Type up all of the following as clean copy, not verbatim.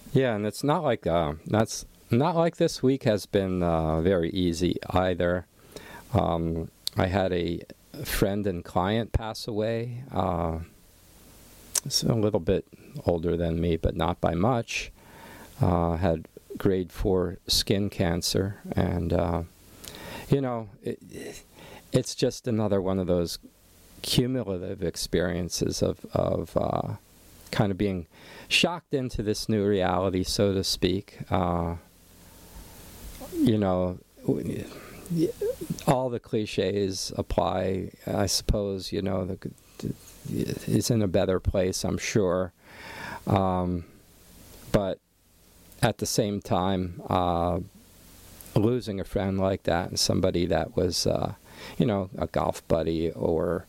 Yeah, and it's not like that's not like this week has been very easy either. I had a friend and client pass away. It's a little bit older than me, but not by much. Had grade 4 skin cancer, and it's just another one of those cumulative experiences of kind of being shocked into this new reality, so to speak. You know, all the cliches apply, I suppose. He's in a better place, I'm sure. But at the same time, losing a friend like that, and somebody that was, a golf buddy, or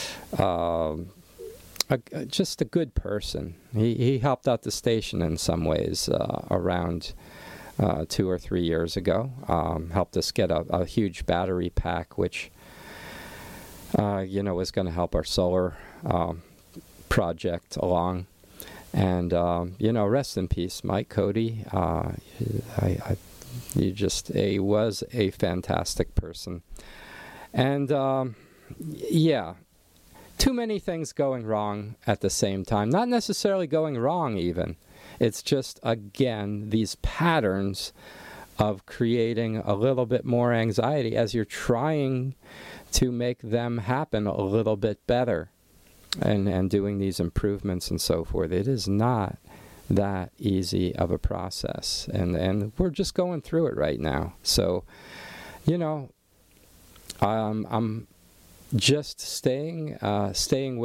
just a good person. He helped out the station in some ways around 2 or 3 years ago. Helped us get a huge battery pack, which was going to help our solar project along. And rest in peace, Mike Cody. He was a fantastic person. And too many things going wrong at the same time. Not necessarily going wrong even. It's just, again, these patterns of creating a little bit more anxiety as you're trying to make them happen a little bit better, and doing these improvements and so forth. It is not that easy of a process, and we're just going through it right now. So, I'm just staying with